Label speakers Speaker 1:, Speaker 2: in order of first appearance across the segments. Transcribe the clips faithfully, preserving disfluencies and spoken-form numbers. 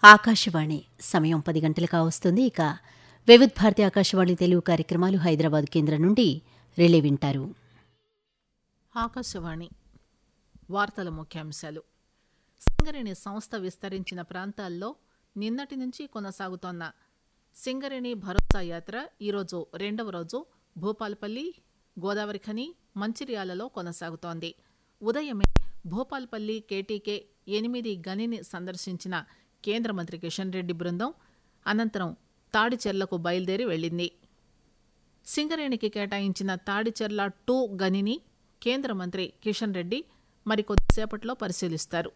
Speaker 1: ఆకాశవాణి సమయం పది గంటలు కావస్తుంది. ఇక వివిధ భారతి ఆకాశవాణి తెలుగు కార్యక్రమాలు హైదరాబాద్ కేంద్రం నుండి రిలే వింటారు.
Speaker 2: ఆకాశవాణి వార్తల ముఖ్యాంశాలు. సింగరేణి సంస్థ విస్తరించిన ప్రాంతాల్లో నిన్నటి నుంచి కొనసాగుతోన్న సింగరేణి భరోసా యాత్ర ఈరోజు రెండవ రోజు భూపాల్పల్లి, గోదావరిఖని, మంచిర్యాలలో కొనసాగుతోంది. ఉదయమే భూపాల్పల్లి కేటీకే ఎనిమిది గనిని సందర్శించిన కేంద్ర మంత్రి కిషన్ రెడ్డి బృందం అనంతరం తాడిచెర్లకు బయలుదేరి వెళ్లింది. సింగరేణికి కేటాయించిన తాడిచెర్ల టూ గనిని కేంద్ర మంత్రి కిషన్ రెడ్డి మరికొద్దిసేపట్లో పరిశీలిస్తారు.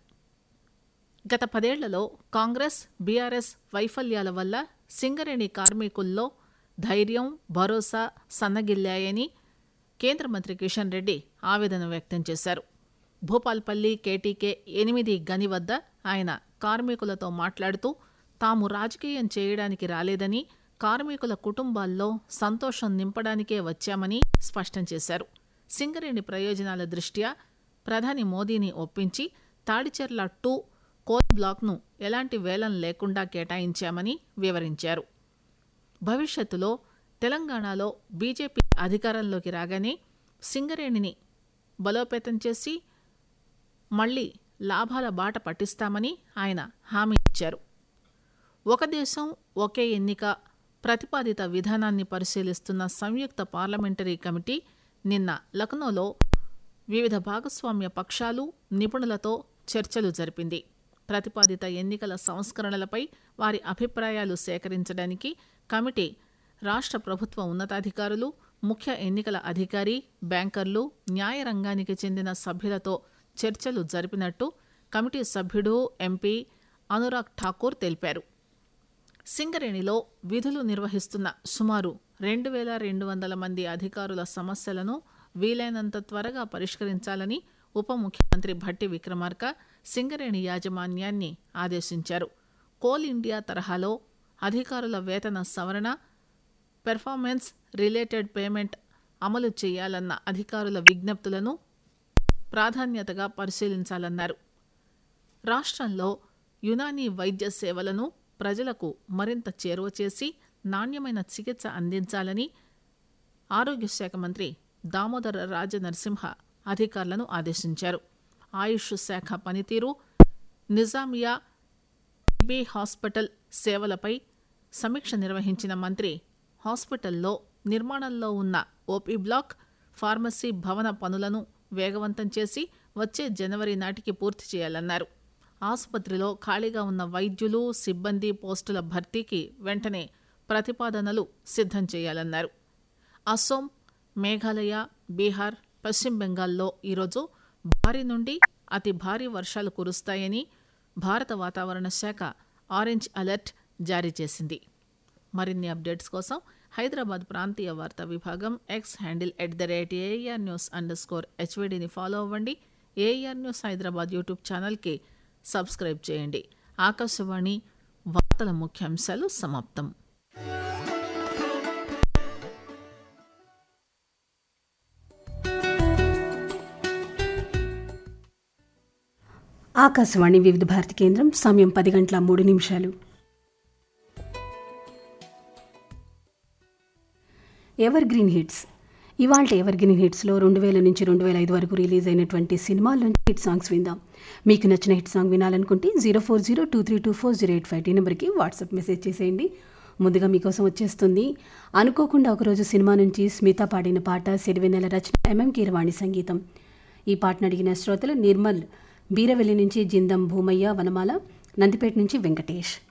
Speaker 2: గత పదేళ్లలో కాంగ్రెస్, బీఆర్ఎస్ వైఫల్యాల వల్ల సింగరేణి కార్మికుల్లో ధైర్యం, భరోసా సన్నగిల్లాయని కేంద్ర మంత్రి కిషన్ రెడ్డి ఆవేదన వ్యక్తం చేశారు. భూపాల్పల్లి కేటీకే ఎనిమిది గని వద్ద ఆయన కార్మికులతో మాట్లాడుతూ తాము రాజకీయం చేయడానికి రాలేదని, కార్మికుల కుటుంబాల్లో సంతోషం నింపడానికే వచ్చామని స్పష్టం చేశారు. సింగరేణి ప్రయోజనాల దృష్ట్యా ప్రధాని మోదీని ఒప్పించి తాడిచెర్ల టూ కోల్ బ్లాక్ను ఎలాంటి వేలం లేకుండా కేటాయించామని వివరించారు. భవిష్యత్తులో తెలంగాణలో బీజేపీ అధికారంలోకి రాగానే సింగరేణిని బలోపేతం చేసి మళ్లీ లాభాల బాట పట్టిస్తామని ఆయన హామీ ఇచ్చారు. ఒక దేశం ఒకే ఎన్నిక ప్రతిపాదిత విధానాన్ని పరిశీలిస్తున్న సంయుక్త పార్లమెంటరీ కమిటీ నిన్న లక్నోలో వివిధ భాగస్వామ్య పక్షాలు, నిపుణులతో చర్చలు జరిపింది. ప్రతిపాదిత ఎన్నికల సంస్కరణలపై వారి అభిప్రాయాలు సేకరించడానికి కమిటీ రాష్ట్ర ప్రభుత్వ ఉన్నతాధికారులు, ముఖ్య ఎన్నికల అధికారి, బ్యాంకర్లు, న్యాయ రంగానికి చెందిన సభ్యులతో చర్చలు జరిపినట్టు కమిటీ సభ్యుడు ఎంపీ అనురాగ్ ఠాకూర్ తెలిపారు. సింగరేణిలో విధులు నిర్వహిస్తున్న సుమారు రెండు వేల రెండు వందల మంది అధికారుల సమస్యలను వీలైనంత త్వరగా పరిష్కరించాలని ఉప ముఖ్యమంత్రి భట్టి విక్రమార్క సింగరేణి యాజమాన్యాన్ని ఆదేశించారు. కోల్ ఇండియా తరహాలో అధికారుల వేతన సవరణ, పెర్ఫార్మెన్స్ రిలేటెడ్ పేమెంట్ అమలు చేయాలన్న అధికారుల విజ్ఞప్తులను ప్రాధాన్యతగా పరిశీలించాలన్నారు. రాష్ట్రంలో యునానీ వైద్య సేవలను ప్రజలకు మరింత చేరువ చేసి నాణ్యమైన చికిత్స అందించాలని ఆరోగ్య శాఖ మంత్రి దామోదర రాజనరసింహ అధికారులను ఆదేశించారు. ఆయుష్ శాఖ పనితీరు, నిజామియా టిబి హాస్పిటల్ సేవలపై సమీక్ష నిర్వహించిన మంత్రి హాస్పిటల్లో నిర్మాణంలో ఉన్న ఓపీ బ్లాక్, ఫార్మసీ భవన పనులను వేగవంతం చేసి వచ్చే జనవరి నాటికి పూర్తి చేయాలన్నారు. ఆసుపత్రిలో ఖాళీగా ఉన్న వైద్యులు, సిబ్బంది పోస్టుల భర్తీకి వెంటనే ప్రతిపాదనలు సిద్ధం చేయాలన్నారు. అసోం, మేఘాలయ, బీహార్, పశ్చిమ బెంగాల్లో ఈరోజు భారీ నుండి అతి భారీ వర్షాలు కురుస్తాయని భారత వాతావరణ శాఖ ఆరెంజ్ అలర్ట్ జారీ చేసింది. మరిన్ని అప్డేట్స్ కోసం హైదరాబాద్ ప్రాంతీయ వార్తా విభాగం X handle at the rate AR news under score హెచ్వీడీని follow అవ్వండి. ఏఆర్ న్యూస్ హైదరాబాద్ యూట్యూబ్ ఛానల్కి సబ్స్క్రైబ్ చేయండి. ఆకాశవాణి వార్తల ముఖ్యాంశాలు సమాప్తం.
Speaker 3: ఆకాశవాణి వివిధ భారతి కేంద్రం సమయం పది గంటల మూడు నిమిషాలు. Ever green hits. ఇవాళ ఎవర్ గ్రీన్ హిట్స్లో రెండు వేల నుంచి రెండు వేల ఐదు వరకు రిలీజ్ అయినటువంటి సినిమాల నుంచి హిట్ సాంగ్స్ విందాం. మీకు నచ్చిన hit song వినాలనుకుంటే zero four zero two three two four zero eight five ఈ నెంబర్కి వాట్సాప్ మెసేజ్ చేసేయండి. ముందుగా మీకోసం వచ్చేస్తుంది అనుకోకుండా ఒకరోజు సినిమా నుంచి స్మిత పాడిన పాట. సిరివెన్నెల రచన, ఎంఎం కీరవాణి సంగీతం. ఈ పాటను అడిగిన శ్రోతలు నిర్మల్, బీరవెల్లి నుంచి జిందం భూమయ్య, వనమాల, నందిపేట నుంచి వెంకటేష్.